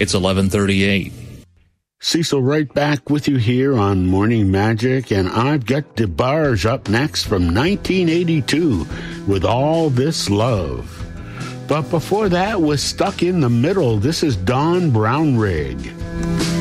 It's 11:38. Cecil right back with you here on Morning Magic, and I've got DeBarge up next from 1982 with All This Love. But before that was Stuck in the Middle. This is Don Brownrigg.